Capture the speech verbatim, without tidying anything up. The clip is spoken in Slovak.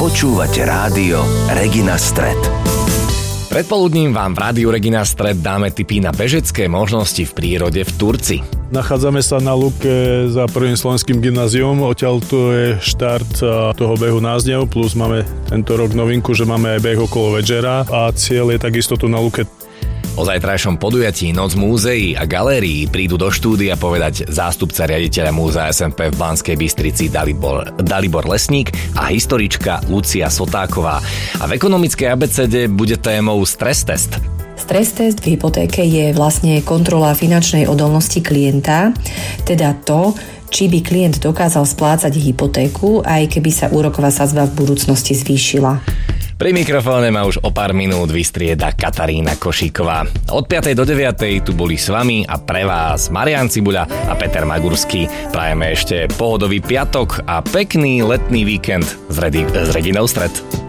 Počúvate rádio Regina Stret. Predpoludním vám v rádiu Regina Stret dáme tipy na bežecké možnosti v prírode v Turci. Nachádzame sa na lúke za prvým slovenským gymnáziom, odtiaľ tu je štart toho behu Názdev, plus máme tento rok novinku, že máme aj beh okolo večera a cieľ je takisto tu na lúke. O zajtrajšom podujatí Noc múzeí a galérií prídu do štúdia povedať zástupca riaditeľa múzea es en pé v Banskej Bystrici Dalibor, Dalibor Lesník a historička Lucia Sotáková. A v ekonomickej abecede bude témou stres test. Stres test v hypotéke je vlastne kontrola finančnej odolnosti klienta, teda to, či by klient dokázal splácať hypotéku, aj keby sa úroková sadzba v budúcnosti zvýšila. Pri mikrofóne ma už o pár minút vystrieda Katarína Košíková. Od piatej do deviatej tu boli s vami a pre vás Marián Cibuľa a Peter Magurský. Prajeme ešte pohodový piatok a pekný letný víkend s, Redi- s Reginou Stret.